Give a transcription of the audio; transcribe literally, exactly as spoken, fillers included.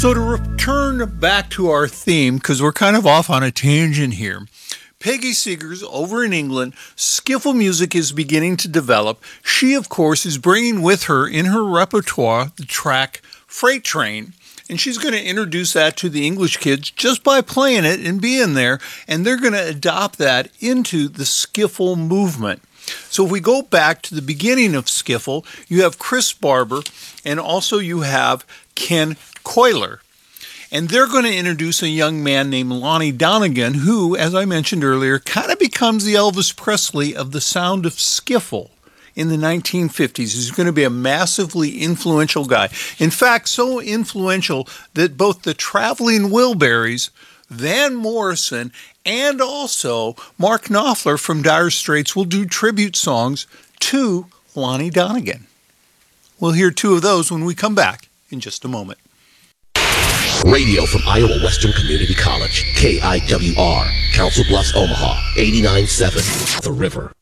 So to return back to our theme, because we're kind of off on a tangent here, Peggy Seegers over in England, skiffle music is beginning to develop. She, of course, is bringing with her in her repertoire the track Freight Train, and she's going to introduce that to the English kids just by playing it and being there, and they're going to adopt that into the skiffle movement. So if we go back to the beginning of skiffle, you have Chris Barber, and also you have Ken Coiler. And they're going to introduce a young man named Lonnie Donegan, who, as I mentioned earlier, kind of becomes the Elvis Presley of the sound of skiffle in the nineteen fifties. He's going to be a massively influential guy. In fact, so influential that both the Traveling Wilburys, Van Morrison, and also Mark Knopfler from Dire Straits will do tribute songs to Lonnie Donegan. We'll hear two of those when we come back in just a moment. Radio from Iowa Western Community College, K I W R, Council Bluffs, Omaha, eighty-nine point seven, The River.